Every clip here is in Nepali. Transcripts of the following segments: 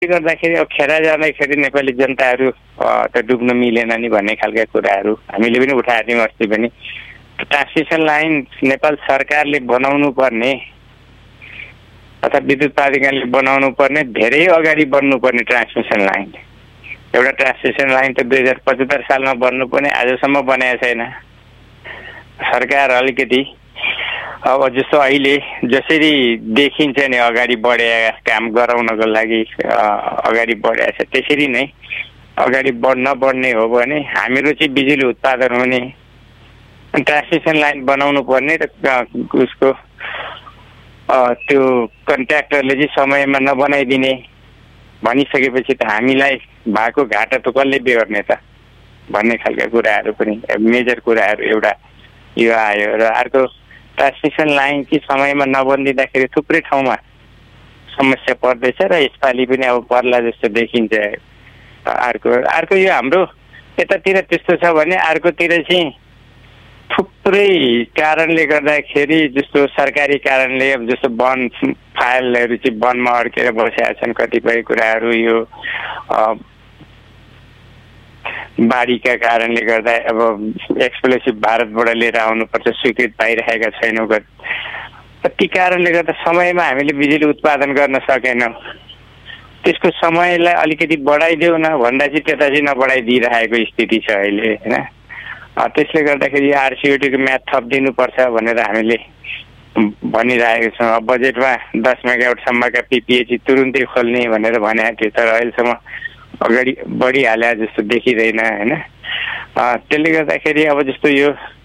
गर्दाखेरि अब खेरा जाँदाखेरि नेपाली जनताहरू त डुब्न मिलेन नि भन्ने खालका कुराहरू हामीले पनि उठाएको थियौँ अस्ति पनि। ट्रान्समिसन लाइन नेपाल सरकारले बनाउनु पर्ने अथवा विद्युत प्राधिकरणले बनाउनु पर्ने धेरै अगाडि बन्नुपर्ने ट्रान्समिसन लाइन। एउटा ट्रान्समिसन लाइन त 2075 सालमा बन्नुपर्ने आजसम्म बनाएको छैन सरकार। अलिकति अब जस्तो अहिले जसरी देखिन्छ नि अगाडि बढेका काम गराउनको लागि अगाडि बढेको छ त्यसरी नै अगाडि नबढ्ने हो भने हामीहरू चाहिँ बिजुली उत्पादन हुने ट्रान्समिसन लाइन बनाउनु पर्ने र उसको त्यो कन्ट्र्याक्टरले चाहिँ समयमा नबनाइदिने भनिसकेपछि त हामीलाई भएको घाटा त कसले बेहोर्ने त भन्ने खालका कुराहरू पनि मेजर कुराहरू एउटा यो आयो। र अर्को ट्रान्समिसन लाइन चाहिँ समयमा नबनिदिँदाखेरि थुप्रै ठाउँमा समस्या पर्दैछ र यसपालि पनि अब पर्ला जस्तो देखिन्छ। अर्को यो हाम्रो यतातिर त्यस्तो छ भने अर्कोतिर चाहिँ थुप्रै कारणले गर्दाखेरि जस्तो सरकारी कारणले अब जस्तो वन फाइलहरू चाहिँ वनमा अड्केर बसेका छन् कतिपय कुराहरू। यो बाढीका कारणले गर्दा अब एक्सप्लोसिभ भारतबाट लिएर आउनुपर्छ स्वीकृत पाइरहेका छैनौँ। ती कारणले गर्दा समयमा हामीले बिजुली उत्पादन गर्न सकेनौँ। त्यसको समयलाई अलिकति बढाइदेऊ न भन्दा चाहिँ त्यता चाहिँ नबढाइदिइरहेको स्थिति छ अहिले होइन। त्यसले गर्दाखेरि यो आरसिओटीको म्याद थपिदिनुपर्छ भनेर हामीले भनिरहेको छौँ। अब बजेटमा 10 मेगावाटसम्मका पिपिए चाहिँ तुरुन्तै खोल्ने भनेर भनेको थियो तर अहिलेसम्म अगाडि बढिहाले जस्तो देखिँदैन होइन। त्यसले गर्दाखेरि अब जस्तो यो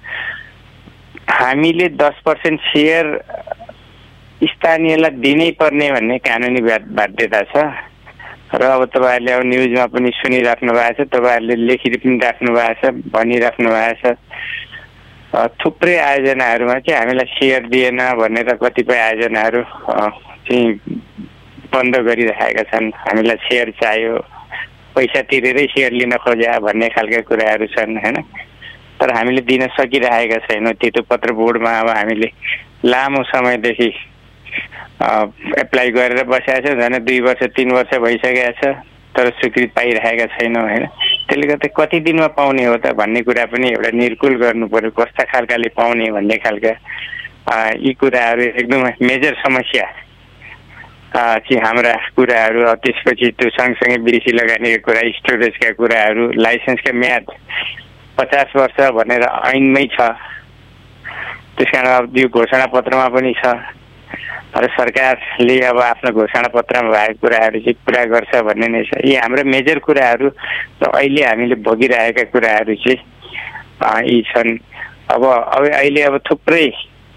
हामीले 10% सेयर स्थानीयलाई दिनै पर्ने भन्ने कानुनी बाध्यता छ। र अब तपाईँहरूले अब न्युजमा पनि सुनिराख्नु भएको छ, तपाईँहरूले लेखित पनि राख्नु भएको छ, भनिराख्नु भएको छ। थुप्रै आयोजनाहरूमा चाहिँ हामीलाई सेयर दिएन भनेर कतिपय आयोजनाहरू चाहिँ बन्द गरिरहेका छन्। हामीलाई सेयर चाहियो, पैसा तिरेरै सेयर लिन खोज्या भन्ने खालका कुराहरू छन् होइन। तर हामीले दिन सकिरहेका छैनौँ। त्यो पत्र बोर्डमा अब हामीले लामो समयदेखि एप्लाई गरेर बसेका छ, झन् 2 वर्ष 3 वर्ष भइसकेको छ तर स्वीकृति पाइरहेका छैनौँ होइन। त्यसले गर्दा कति दिनमा पाउने हो त भन्ने कुरा पनि एउटा निर्कुल गर्नु पर्यो, कस्ता खालकाले पाउने भन्ने खालका यी कुराहरू एकदमै मेजर समस्या चाहिँ हाम्रा कुराहरू। त्यसपछि त्यो सँगसँगै विदेशी लगानीका कुरा, स्टोरेजका कुराहरू, लाइसेन्सका म्याद 50 वर्ष भनेर ऐनमै छ। त्यस कारण अब यो घोषणा पत्रमा पनि छ र सरकारले अब आफ्नो घोषणा पत्रमा भएको कुराहरू चाहिँ पुरा गर्छ भन्ने नै छ। यी हाम्रो मेजर कुराहरू र अहिले हामीले भोगिरहेका कुराहरू चाहिँ यी छन्। अब अहिले अब थुप्रै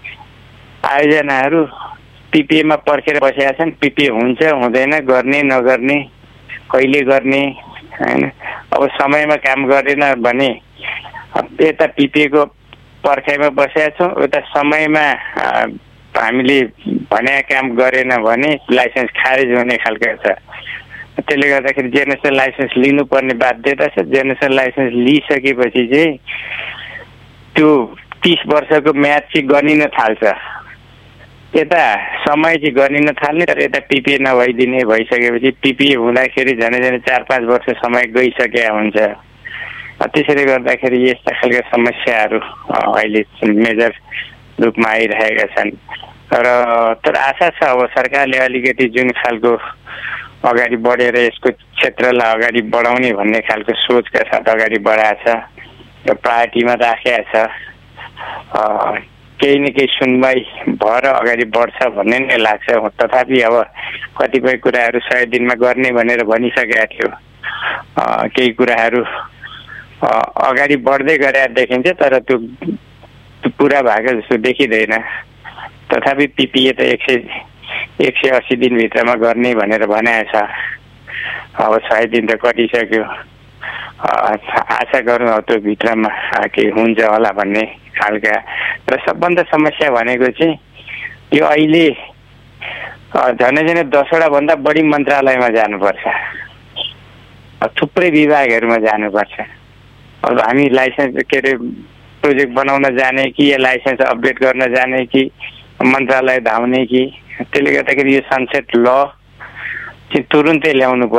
आयोजनाहरू पिपिएमा पर्खेर बसेका छन्। पिपिए हुन्छ हुँदैन, गर्ने नगर्ने, कहिले गर्ने होइन। अब समयमा काम गरेन भने यता पिपिएको पर्खाइमा बसेका छौँ, उता समयमा हामीले भने काम गरेन भने लाइसेन्स खारेज हुने खालको छ। त्यसले गर्दाखेरि जेनेरेसन लाइसेन्स लिनुपर्ने बाध्यता छ। जेनेरेसन लाइसेन्स लिइसकेपछि चाहिँ त्यो 30 वर्षको म्याद चाहिँ गनिन थाल्छ। यता समय चाहिँ गनिन थाल्ने तर यता पिपिए नभइदिने भइसकेपछि पिपिए हुँदाखेरि झनै 4-5 वर्ष समय गइसकेका हुन्छ। त्यसैले गर्दाखेरि यस्ता खालका समस्याहरू अहिले मेजर रूपमा आइरहेका छन्। तर आशा छ अब सरकारले अलिकति जुन खालको अगाडि बढेर यसको क्षेत्रलाई अगाडि बढाउने भन्ने खालको सोचका साथ अगाडि बढाएको छ र प्रायोरिटीमा राखेको छ। केही न केही सुनवाई भएर अगाडि बढ्छ भन्ने नै लाग्छ। तथापि अब कतिपय कुराहरू 100 दिनमा गर्ने भनेर भनिसकेका थियो। केही कुराहरू अगाडि बढ्दै गरे देखिन्छ तर त्यो पुरा भएको जस्तो देखिँदैन। तथापि पिपिए त 180 दिनभित्रमा गर्ने भनेर भनेको छ। अब 100 दिन त कटिसक्यो। आशा गरौँ अब त्यो भित्रमा के हुन्छ होला भन्ने खालका। र सबभन्दा समस्या भनेको चाहिँ यो अहिले झनै 10वटा भन्दा बढी मन्त्रालयमा जानुपर्छ, थुप्रै विभागहरूमा जानुपर्छ। अब हामी लाइसेन्स के अरे प्रोजेक्ट बनाउन जाने कि या लाइसेन्स अपडेट गर्न जाने कि मन्त्रालय धाउने कि। त्यसले गर्दाखेरि यो सनसेट ल चाहिँ तुरुन्तै ल्याउनु